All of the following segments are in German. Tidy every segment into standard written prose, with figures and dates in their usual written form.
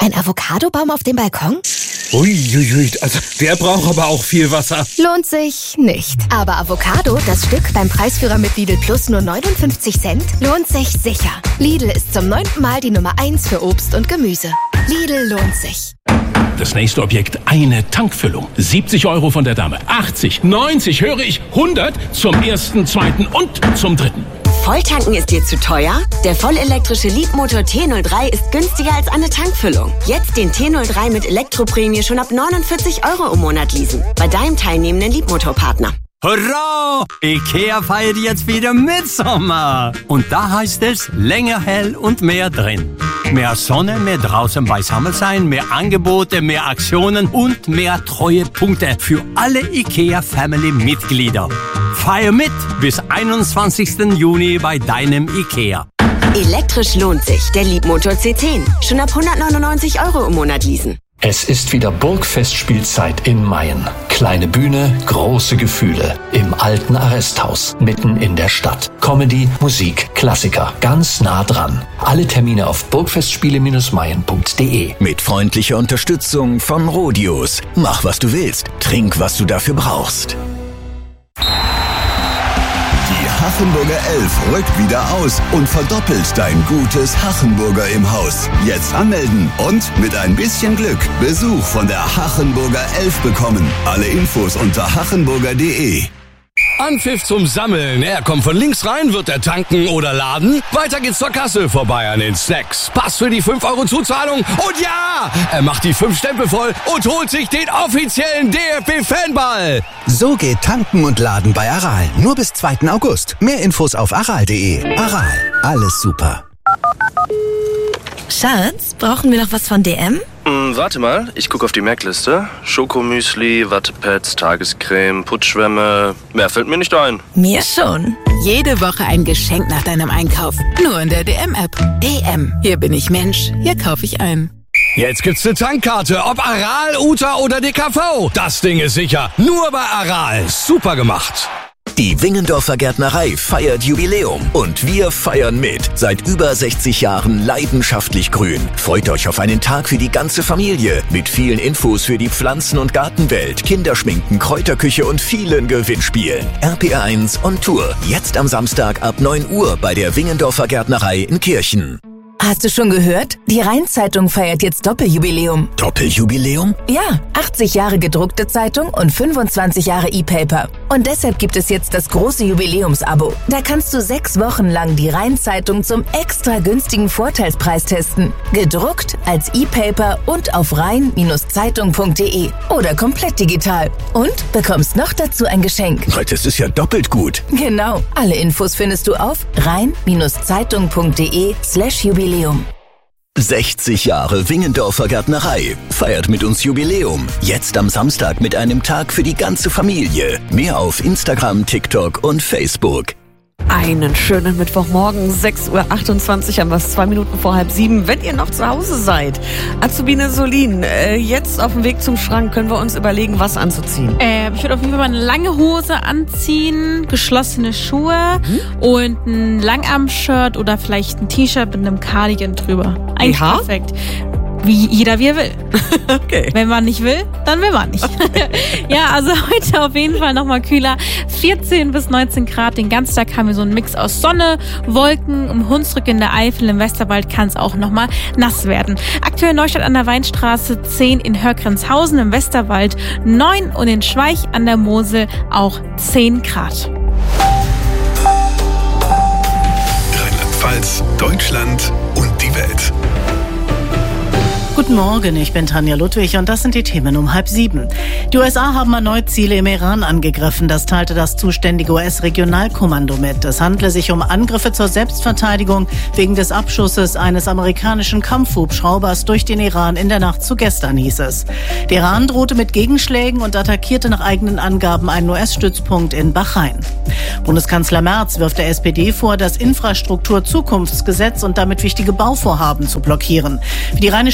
Ein Avocadobaum auf dem Balkon? Uiuiui, also der braucht aber auch viel Wasser. Lohnt sich nicht. Aber Avocado, das Stück beim Preisführer mit Lidl Plus nur 59 Cent, lohnt sich sicher. Lidl ist zum 9. Mal die Nummer 1 für Obst und Gemüse. Lidl lohnt sich. Das nächste Objekt, eine Tankfüllung. 70 € von der Dame. 80, 90, höre ich, 100 zum 1., 2. und zum 3. Volltanken ist dir zu teuer? Der vollelektrische Leapmotor T03 ist günstiger als eine Tankfüllung. Jetzt den T03 mit Elektroprämie schon ab 49 € im Monat leasen. Bei deinem teilnehmenden Leapmotor-Partner. Hurra! IKEA feiert jetzt wieder Mitsommer. Und da heißt es, länger hell und mehr drin. Mehr Sonne, mehr draußen beisammen sein, mehr Angebote, mehr Aktionen und mehr Treuepunkte für alle IKEA-Family-Mitglieder. Feier mit bis 21. Juni bei deinem IKEA. Elektrisch lohnt sich. Der Leapmotor C10. Schon ab 199 € im Monat leasen. Es ist wieder Burgfestspielzeit in Mayen. Kleine Bühne, große Gefühle. Im alten Arresthaus, mitten in der Stadt. Comedy, Musik, Klassiker, ganz nah dran. Alle Termine auf burgfestspiele-mayen.de. Mit freundlicher Unterstützung von Rodius. Mach, was du willst. Trink, was du dafür brauchst. Die Hachenburger 11 rückt wieder aus und verdoppelt dein gutes Hachenburger im Haus. Jetzt anmelden und mit ein bisschen Glück Besuch von der Hachenburger 11 bekommen. Alle Infos unter hachenburger.de. Anpfiff zum Sammeln. Er kommt von links rein, wird er tanken oder laden. Weiter geht's zur Kasse, vorbei an den Snacks. Pass für die 5 € Zuzahlung. Und ja, er macht die 5 Stempel voll und holt sich den offiziellen DFB-Fanball. So geht Tanken und Laden bei Aral. Nur bis 2. August. Mehr Infos auf aral.de. Aral, alles super. Schatz, brauchen wir noch was von DM? Warte mal, ich gucke auf die Merkliste. Schokomüsli, Wattepads, Tagescreme, Putzschwämme. Mehr fällt mir nicht ein. Mir schon. Jede Woche ein Geschenk nach deinem Einkauf. Nur in der DM-App. DM. Hier bin ich Mensch. Hier kaufe ich ein. Jetzt gibt's eine Tankkarte, ob Aral, Uta oder DKV. Das Ding ist sicher. Nur bei Aral. Super gemacht. Die Wingendorfer Gärtnerei feiert Jubiläum und wir feiern mit. Seit über 60 Jahren leidenschaftlich grün. Freut euch auf einen Tag für die ganze Familie mit vielen Infos für die Pflanzen- und Gartenwelt, Kinderschminken, Kräuterküche und vielen Gewinnspielen. RPR1 on Tour. Jetzt am Samstag ab 9 Uhr bei der Wingendorfer Gärtnerei in Kirchen. Hast du schon gehört? Die Rhein-Zeitung feiert jetzt Doppeljubiläum. Doppeljubiläum? Ja, 80 Jahre gedruckte Zeitung und 25 Jahre E-Paper. Und deshalb gibt es jetzt das große Jubiläumsabo. Da kannst du 6 Wochen lang die Rhein-Zeitung zum extra günstigen Vorteilspreis testen. Gedruckt, als E-Paper und auf rhein-zeitung.de oder komplett digital. Und bekommst noch dazu ein Geschenk. Das ist ja doppelt gut. Genau. Alle Infos findest du auf rhein-zeitung.de/Jubiläum. 60 Jahre Wingendorfer Gärtnerei. Feiert mit uns Jubiläum. Jetzt am Samstag mit einem Tag für die ganze Familie. Mehr auf Instagram, TikTok und Facebook. Einen schönen Mittwochmorgen, 6:28 Uhr, haben wir es 2 Minuten vor 6:30, wenn ihr noch zu Hause seid. Azubine Solin, jetzt auf dem Weg zum Schrank können wir uns überlegen, was anzuziehen. Ich würde auf jeden Fall mal eine lange Hose anziehen, geschlossene Schuhe und ein Langarm-Shirt oder vielleicht ein T-Shirt mit einem Cardigan drüber. Eigentlich perfekt. Wie jeder wie er will. Okay. Wenn man nicht will, dann will man nicht. Ja, also heute auf jeden Fall nochmal kühler. 14 bis 19 Grad. Den ganzen Tag haben wir so einen Mix aus Sonne, Wolken. Im Hunsrück in der Eifel, im Westerwald kann es auch nochmal nass werden. Aktuell Neustadt an der Weinstraße 10, in Hörgrenzhausen im Westerwald 9 und in Schweich an der Mosel auch 10 Grad. Rheinland-Pfalz, Deutschland und die Welt. Guten Morgen, ich bin Tanja Ludwig und das sind die Themen um 6:30. Die USA haben erneut Ziele im Iran angegriffen, das teilte das zuständige US-Regionalkommando mit. Es handle sich um Angriffe zur Selbstverteidigung wegen des Abschusses eines amerikanischen Kampfhubschraubers durch den Iran in der Nacht zu gestern, hieß es. Der Iran drohte mit Gegenschlägen und attackierte nach eigenen Angaben einen US-Stützpunkt in Bahrain. Bundeskanzler Merz wirft der SPD vor, das Infrastruktur-Zukunftsgesetz und damit wichtige Bauvorhaben zu blockieren. Wie die Rheinische Post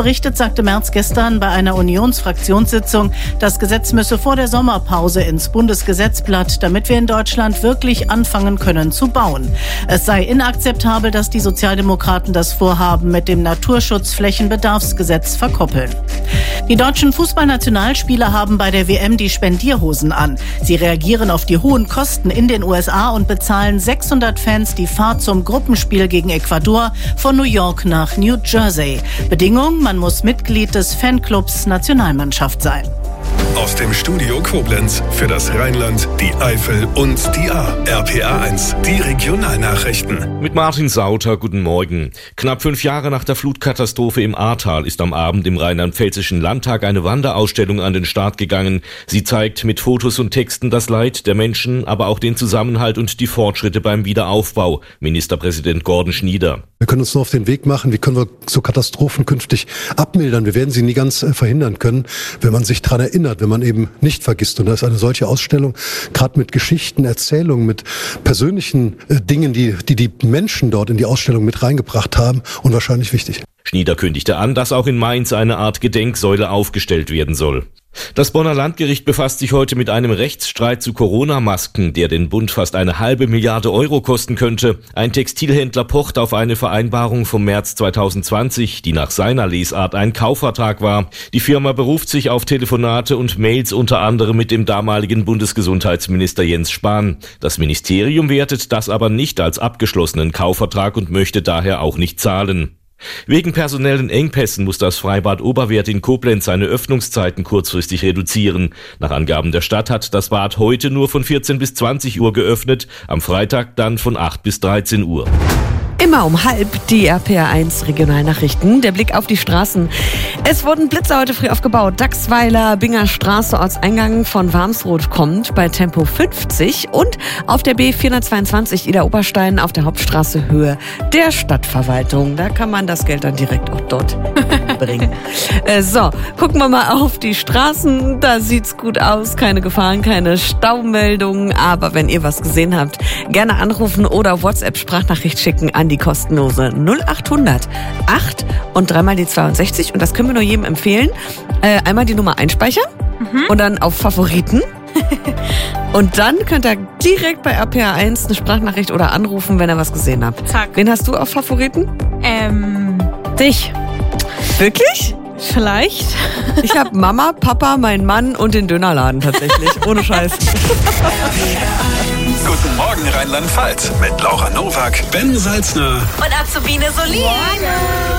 berichtet, sagte Merz gestern bei einer Unionsfraktionssitzung, das Gesetz müsse vor der Sommerpause ins Bundesgesetzblatt, damit wir in Deutschland wirklich anfangen können zu bauen. Es sei inakzeptabel, dass die Sozialdemokraten das Vorhaben mit dem Naturschutzflächenbedarfsgesetz verkoppeln. Die deutschen Fußballnationalspieler haben bei der WM die Spendierhosen an. Sie reagieren auf die hohen Kosten in den USA und bezahlen 600 Fans die Fahrt zum Gruppenspiel gegen Ecuador von New York nach New Jersey. Bedingung, man muss Mitglied des Fanclubs Nationalmannschaft sein. Aus dem Studio Koblenz für das Rheinland, die Eifel und die A. RPA1, die Regionalnachrichten. Mit Martin Sauter, guten Morgen. Knapp 5 Jahre nach der Flutkatastrophe im Ahrtal ist am Abend im Rheinland-Pfälzischen Landtag eine Wanderausstellung an den Start gegangen. Sie zeigt mit Fotos und Texten das Leid der Menschen, aber auch den Zusammenhalt und die Fortschritte beim Wiederaufbau. Ministerpräsident Gordon Schnieder. Wir können uns nur auf den Weg machen, wie können wir so Katastrophen künftig abmildern. Wir werden sie nie ganz verhindern können, wenn man sich daran erinnert, wenn man eben nicht vergisst. Und da ist eine solche Ausstellung, gerade mit Geschichten, Erzählungen, mit persönlichen Dingen, die Menschen dort in die Ausstellung mit reingebracht haben, unwahrscheinlich wichtig. Schnieder kündigte an, dass auch in Mainz eine Art Gedenksäule aufgestellt werden soll. Das Bonner Landgericht befasst sich heute mit einem Rechtsstreit zu Corona-Masken, der den Bund fast 1,5 Milliarde Euro kosten könnte. Ein Textilhändler pocht auf eine Vereinbarung vom März 2020, die nach seiner Lesart ein Kaufvertrag war. Die Firma beruft sich auf Telefonate und Mails unter anderem mit dem damaligen Bundesgesundheitsminister Jens Spahn. Das Ministerium wertet das aber nicht als abgeschlossenen Kaufvertrag und möchte daher auch nicht zahlen. Wegen personellen Engpässen muss das Freibad Oberwerth in Koblenz seine Öffnungszeiten kurzfristig reduzieren. Nach Angaben der Stadt hat das Bad heute nur von 14 bis 20 Uhr geöffnet, am Freitag dann von 8 bis 13 Uhr. Immer um 12:30 die RPA1 Regionalnachrichten. Der Blick auf die Straßen. Es wurden Blitzer heute früh aufgebaut. Dachsweiler, Binger Straße, Ortseingang von Warmsroth kommt bei Tempo 50 und auf der B422 Ida-Oberstein auf der Hauptstraße Höhe der Stadtverwaltung. Da kann man das Geld dann direkt auch dort bringen. So, gucken wir mal auf die Straßen. Da sieht's gut aus. Keine Gefahren, keine Staumeldungen. Aber wenn ihr was gesehen habt, gerne anrufen oder WhatsApp-Sprachnachricht schicken an die kostenlose 0800 8 und 3 die 62. Und das können wir nur jedem empfehlen. Einmal die Nummer einspeichern und dann auf Favoriten. Und dann könnt ihr direkt bei RPA1 eine Sprachnachricht oder anrufen, wenn ihr was gesehen habt. Zack. Wen hast du auf Favoriten? Dich. Wirklich? Vielleicht. Ich habe Mama, Papa, meinen Mann und den Dönerladen tatsächlich. Ohne Scheiß. Guten Morgen Rheinland-Pfalz mit Laura Nowak, Ben Salzner und Azubine Solin.